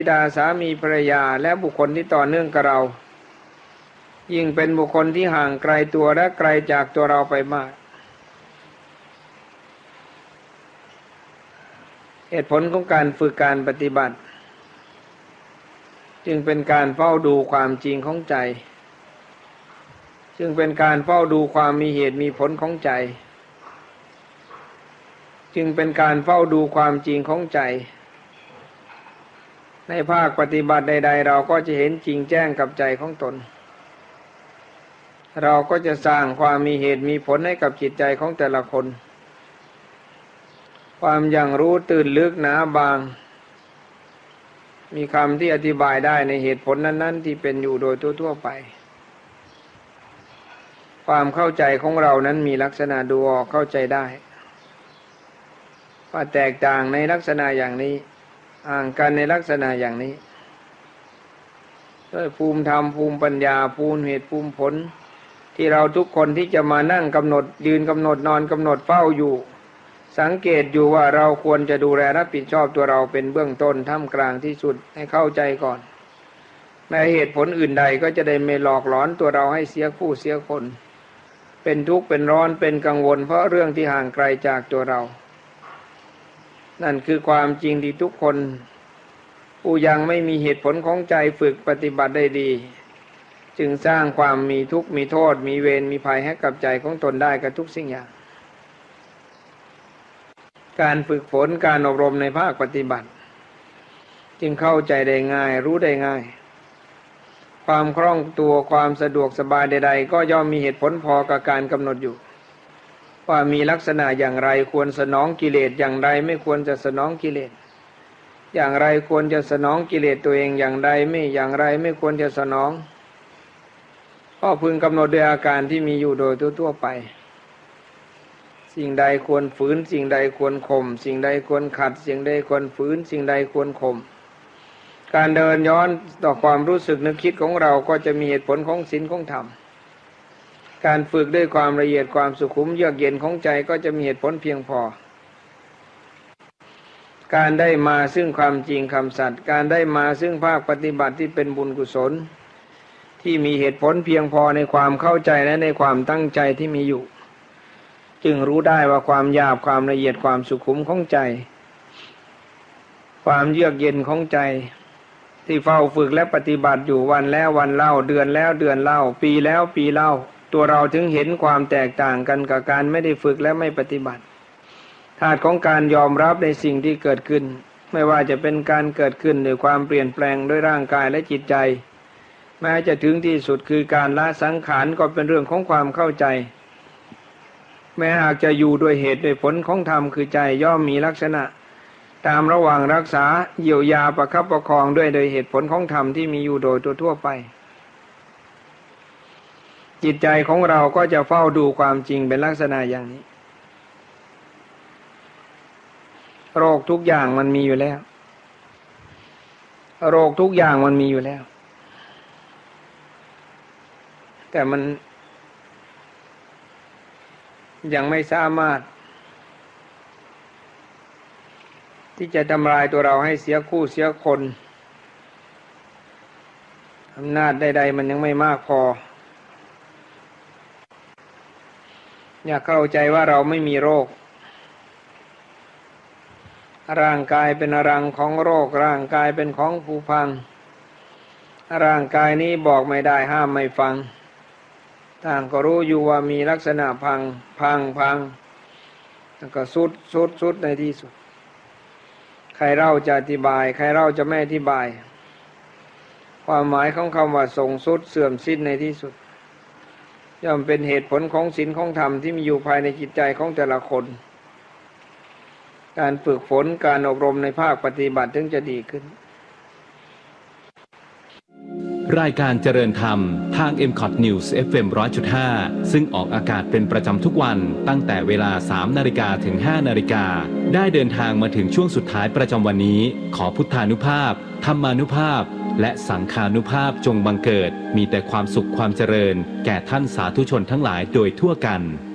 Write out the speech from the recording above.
บิดาสามีภรรยาและบุคคลที่ต่อเนื่องกับเรายิ่งเป็นบุคคลที่ห่างไกลตัวและไกลจากตัวเราไปมากเหตุผลของการฝึกการปฏิบัติจึงเป็นการเฝ้าดูความจริงของใจจึงเป็นการเฝ้าดูความมีเหตุมีผลของใจจึงเป็นการเฝ้าดูความจริงของใจในภาคปฏิบัติใดๆเราก็จะเห็นจริงแจ้งกับใจของตนเราก็จะสร้างความมีเหตุมีผลให้กับจิตใจของแต่ละคนความอย่างรู้ตื่นลึกหนาบางมีคำที่อธิบายได้ในเหตุผลนั้นๆที่เป็นอยู่โดยทั่วๆไปความเข้าใจของเรานั้นมีลักษณะดูออกเข้าใจได้ว่าแตกต่างในลักษณะอย่างนี้ห่างกันในลักษณะอย่างนี้ด้วยภูมิธรรมภูมิปัญญาภูมิเหตุภูมิผลที่เราทุกคนที่จะมานั่งกำหนดยืนกำหนดนอนกำหนดเฝ้าอยู่สังเกตอยู่ว่าเราควรจะดูแลรับผิดชอบตัวเราเป็นเบื้องต้นท่ามกลางที่สุดให้เข้าใจก่อนแม้เหตุผลอื่นใดก็จะได้ไม่หลอกหลอนตัวเราให้เสียคู่เสียคนเป็นทุกข์เป็นร้อนเป็นกังวลเพราะเรื่องที่ห่างไกลจากตัวเรานั่นคือความจริงที่ทุกคนผู้ยังไม่มีเหตุผลของใจฝึกปฏิบัติได้ดีจึงสร้างความมีทุกข์มีโทษมีเวรมีภัยให้กับใจของตนได้กับทุกสิ่งอย่างการฝึกฝนการอบรมในภาคปฏิบัติจึงเข้าใจได้ง่ายรู้ได้ง่ายความคล่องตัวความสะดวกสบายใดๆก็ย่อมมีเหตุผลพอกับการกำหนดอยู่ว่ามีลักษณะอย่างไรควรสนองกิเลสอย่างไรไม่ควรจะสนองกิเลสอย่างไรควรจะสนองกิเลสตัวเองอย่างใดไม่อย่างไรไม่ควรจะสนองก็พึงกำหนดโดยอาการที่มีอยู่โดยทั่วๆไปสิ่งใดควรฝืนสิ่งใดควรข่มสิ่งใดควรขัดสิ่งใดควรฝืนสิ่งใดควรข่มการเดินย้อนต่อความรู้สึกนึกคิดของเราก็จะมีเหตุผลของศีลของธรรมการฝึกด้วยความละเอียดความสุขุมเยือกเย็นของใจก็จะมีเหตุผลเพียงพอการได้มาซึ่งความจริงคำสัตย์การได้มาซึ่งภาคปฏิบัติที่เป็นบุญกุศลที่มีเหตุผลเพียงพอในความเข้าใจและในความตั้งใจที่มีอยู่จึงรู้ได้ว่าความหยาบความละเอียดความสุขุมของใจความเยือกเย็นของใจที่เฝ้าฝึกและปฏิบัติอยู่วันแล้ววันเล่าเดือนแล้วเดือนเล่าปีแล้วปีเล่าตัวเราถึงเห็นความแตกต่างกันกับการไม่ได้ฝึกและไม่ปฏิบัติธาตุของการยอมรับในสิ่งที่เกิดขึ้นไม่ว่าจะเป็นการเกิดขึ้นหรือความเปลี่ยนแปลงด้วยร่างกายและจิตใจแม้จะถึงที่สุดคือการละสังขารก็เป็นเรื่องของความเข้าใจแม้หากจะอยู่ด้วยเหตุด้วยผลของธรรมคือใจย่อมมีลักษณะตามระหว่างรักษาเยียวยาประคับประคองด้วยโดยเหตุผลของธรรมที่มีอยู่โดยทั่วไปจิตใจของเราก็จะเฝ้าดูความจริงเป็นลักษณะอย่างนี้โรคทุกอย่างมันมีอยู่แล้วโรคทุกอย่างมันมีอยู่แล้วแต่มันยังไม่สามารถที่จะทำลายตัวเราให้เสียคู่เสียคนอำนาจใดๆมันยังไม่มากพออยากเข้าใจว่าเราไม่มีโรคร่างกายเป็นรังของโรคร่างกายเป็นของผุพังร่างกายนี้บอกไม่ได้ห้ามไม่ฟังต่างก็รู้อยู่ว่ามีลักษณะพังแล้วก็สุดในที่สุดใครเล่าจะอธิบายใครเล่าจะไม่อธิบายความหมายของคำว่าทรงสุดเสื่อมสิ้นในที่สุดย่อมเป็นเหตุผลของศีลของธรรมที่มีอยู่ภายในจิตใจของแต่ละคนการฝึกฝนการอบรมในภาคปฏิบัติถึงจะดีขึ้นรายการเจริญธรรมทาง MCOT News FM 100.5 ซึ่งออกอากาศเป็นประจำทุกวันตั้งแต่เวลา 3 นาฬิกาถึง 5 นาฬิกาได้เดินทางมาถึงช่วงสุดท้ายประจำวันนี้ขอพุทธานุภาพธรรมานุภาพและสังฆานุภาพจงบังเกิดมีแต่ความสุขความเจริญแก่ท่านสาธุชนทั้งหลายโดยทั่วกัน